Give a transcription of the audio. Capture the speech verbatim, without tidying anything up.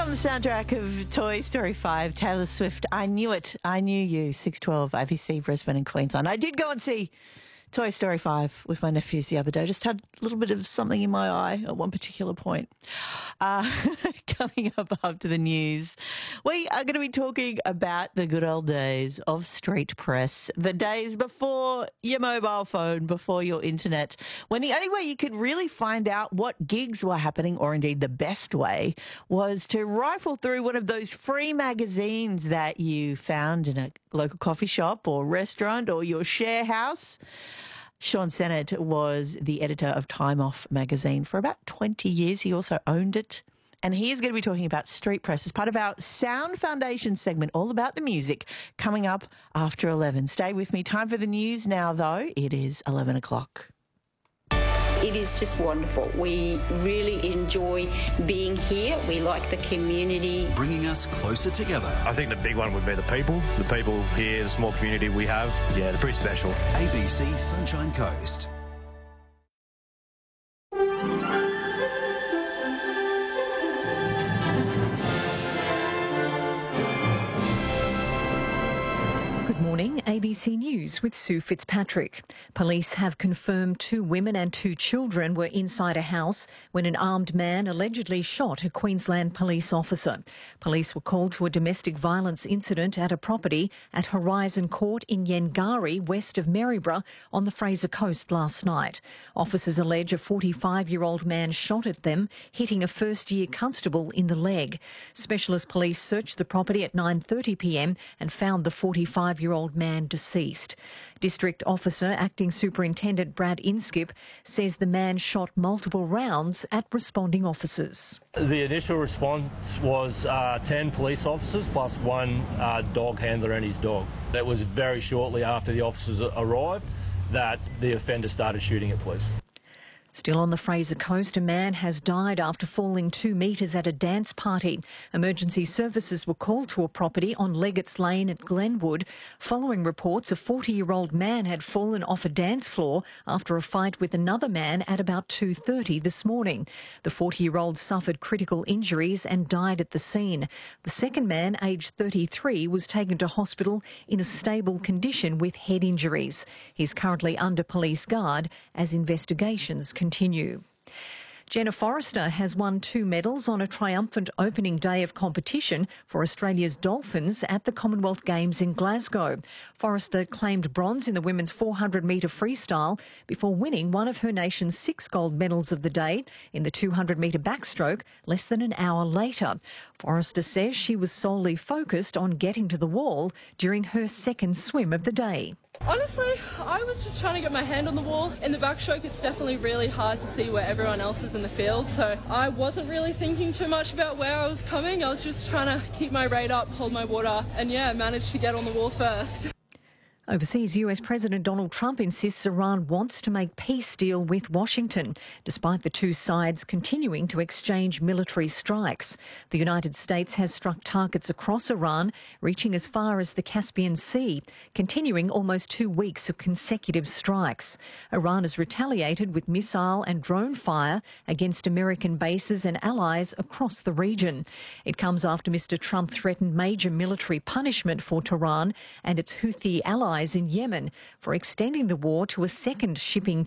From the soundtrack of Toy Story five, Taylor Swift, I Knew It, I Knew You, six twelve, A B C, Brisbane and Queensland. I did go and see Toy Story five with my nephews the other day. Just had a little bit of something in my eye at one particular point. Uh, coming up after the news, we are going to be talking about the good old days of street press, the days before your mobile phone, before your internet, when the only way you could really find out what gigs were happening, or indeed the best way, was to rifle through one of those free magazines that you found in a local coffee shop or restaurant or your share house. Sean Sennett was the editor of Time Off magazine for about twenty years. He also owned it. And he is going to be talking about street press as part of our Sound Foundation segment, all about the music, coming up after eleven. Stay with me. Time for the news now, though. It is eleven o'clock. It is just wonderful. We really enjoy being here. We like the community. Bringing us closer together. I think the big one would be the people. The people here, the small community we have, yeah, they're pretty special. A B C Sunshine Coast. Good morning, A B C News with Sue Fitzpatrick. Police have confirmed two women and two children were inside a house when an armed man allegedly shot a Queensland police officer. Police were called to a domestic violence incident at a property at Horizon Court in Yengari, west of Maryborough, on the Fraser Coast last night. Officers allege a forty-five-year-old man shot at them, hitting a first-year constable in the leg. Specialist police searched the property at nine thirty p m and found the forty-five-year-old man deceased. District Officer Acting Superintendent Brad Inskip says the man shot multiple rounds at responding officers. The initial response was uh, ten police officers plus one uh, dog handler and his dog. It was very shortly after the officers arrived that the offender started shooting at police. Still on the Fraser Coast, a man has died after falling two metres at a dance party. Emergency services were called to a property on Leggett's Lane at Glenwood following reports a forty-year-old man had fallen off a dance floor after a fight with another man at about two thirty this morning. The forty-year-old suffered critical injuries and died at the scene. The second man, aged thirty-three, was taken to hospital in a stable condition with head injuries. He's currently under police guard as investigations continue. Jenna Forrester has won two medals on a triumphant opening day of competition for Australia's Dolphins at the Commonwealth Games in Glasgow. Forrester claimed bronze in the women's four hundred metre freestyle before winning one of her nation's six gold medals of the day in the two hundred metre backstroke less than an hour later. Forrester says she was solely focused on getting to the wall during her second swim of the day. Honestly, I was just trying to get my hand on the wall. In the backstroke, it's definitely really hard to see where everyone else is in the field, so I wasn't really thinking too much about where I was coming. I was just trying to keep my rate up, hold my water, and yeah, managed to get on the wall first. Overseas, U S President Donald Trump insists Iran wants to make peace deal with Washington, despite the two sides continuing to exchange military strikes. The United States has struck targets across Iran, reaching as far as the Caspian Sea, continuing almost two weeks of consecutive strikes. Iran has retaliated with missile and drone fire against American bases and allies across the region. It comes after Mister Trump threatened major military punishment for Tehran and its Houthi allies in Yemen for extending the war to a second shipping